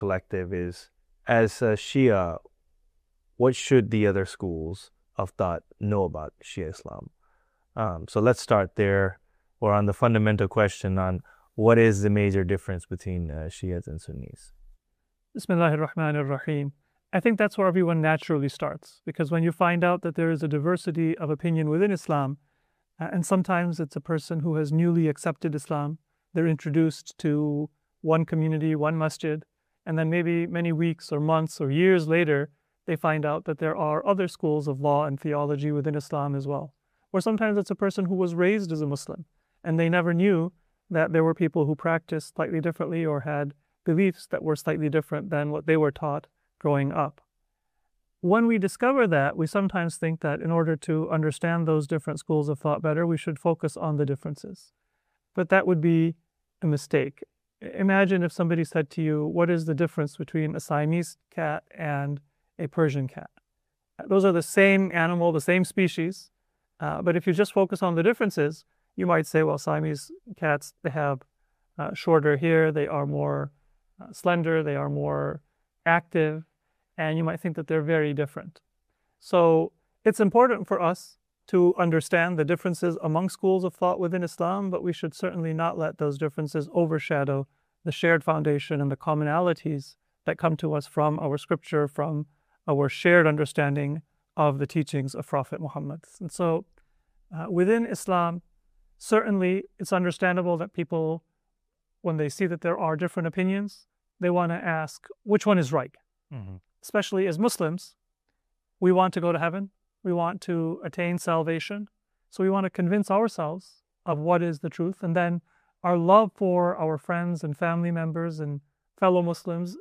collective is, as a Shia, what should the other schools of thought know about Shia Islam? So let's start there, or on the fundamental question on what is the major difference between Shias and Sunnis? Bismillahir Rahmanir Rahim. I think that's where everyone naturally starts, because when you find out that there is a diversity of opinion within Islam, and sometimes it's a person who has newly accepted Islam, they're introduced to one community, one masjid, and then maybe many weeks or months or years later, they find out that there are other schools of law and theology within Islam as well. Or sometimes it's a person who was raised as a Muslim, and they never knew that there were people who practiced slightly differently or had beliefs that were slightly different than what they were taught growing up. When we discover that, we sometimes think that in order to understand those different schools of thought better, we should focus on the differences. But that would be a mistake. Imagine if somebody said to you, what is the difference between a Siamese cat and a Persian cat? Those are the same animal, the same species, but if you just focus on the differences, you might say, well, Siamese cats, they have shorter hair, they are more slender, they are more active, and you might think that they're very different. So it's important for us to understand the differences among schools of thought within Islam, but we should certainly not let those differences overshadow the shared foundation and the commonalities that come to us from our scripture, from our shared understanding of the teachings of Prophet Muhammad. And so within Islam, certainly it's understandable that people, when they see that there are different opinions, they want to ask, which one is right? Mm-hmm. Especially as Muslims, we want to go to heaven. We want to attain salvation. So we want to convince ourselves of what is the truth. And then our love for our friends and family members and fellow Muslims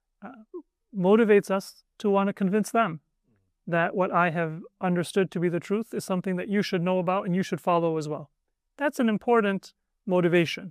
motivates us to want to convince them that what I have understood to be the truth is something that you should know about and you should follow as well. That's an important motivation.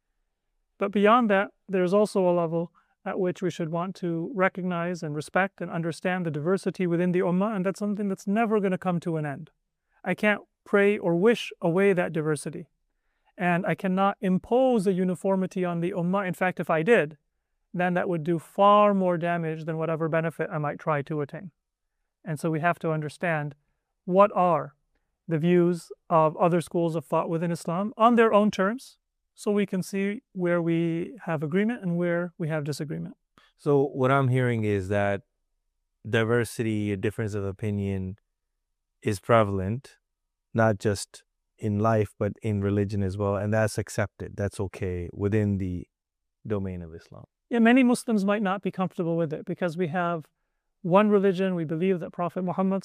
But beyond that, there's also a level at which we should want to recognize and respect and understand the diversity within the ummah, and that's something that's never going to come to an end. I can't pray or wish away that diversity. And I cannot impose a uniformity on the ummah. In fact, if I did, then that would do far more damage than whatever benefit I might try to attain. And so we have to understand what are the views of other schools of thought within Islam on their own terms, so we can see where we have agreement and where we have disagreement. So what I'm hearing is that diversity, a difference of opinion is prevalent, not just in life, but in religion as well. And that's accepted. That's okay within the domain of Islam. Yeah, many Muslims might not be comfortable with it because we have one religion. We believe that Prophet Muhammad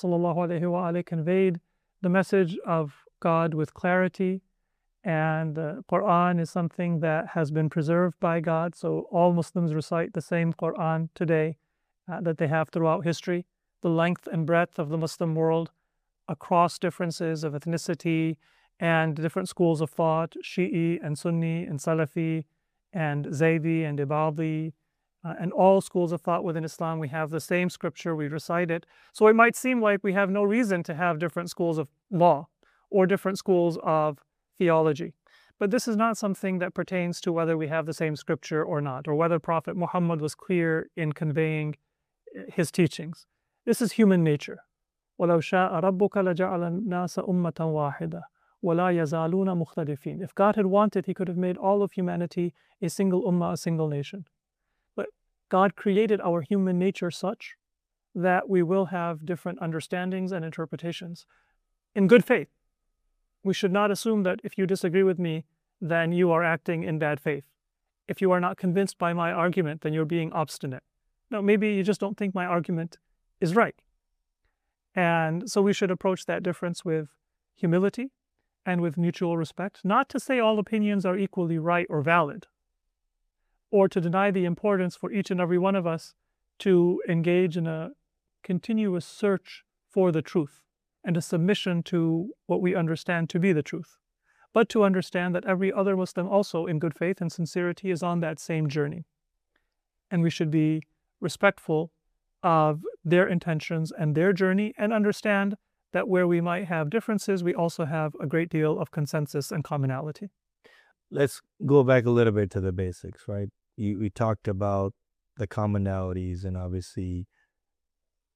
ﷺ conveyed the message of God with clarity. And the Quran is something that has been preserved by God. So all Muslims recite the same Quran today that they have throughout history. The length and breadth of the Muslim world across differences of ethnicity and different schools of thought, Shi'i and Sunni and Salafi and Zaydi and Ibadi, and all schools of thought within Islam, we have the same scripture, we recite it. So it might seem like we have no reason to have different schools of law or different schools of theology. But this is not something that pertains to whether we have the same scripture or not, or whether Prophet Muhammad was clear in conveying his teachings. This is human nature. وَلَوْ شَاءَ رَبُّكَ لَجَعَلَ النَّاسَ أُمَّةً وَاحِدَةً وَلَا يَزَالُونَ مُخْتَلِفِينَ. If God had wanted, He could have made all of humanity a single ummah, a single nation. But God created our human nature such that we will have different understandings and interpretations in good faith. We should not assume that if you disagree with me, then you are acting in bad faith. If you are not convinced by my argument, then you're being obstinate. No, maybe you just don't think my argument is right. And so we should approach that difference with humility and with mutual respect, not to say all opinions are equally right or valid, or to deny the importance for each and every one of us to engage in a continuous search for the truth and a submission to what we understand to be the truth, but to understand that every other Muslim also in good faith and sincerity is on that same journey. And we should be respectful of their intentions and their journey and understand that where we might have differences, we also have a great deal of consensus and commonality. Let's go back a little bit to the basics, right? We talked about the commonalities and obviously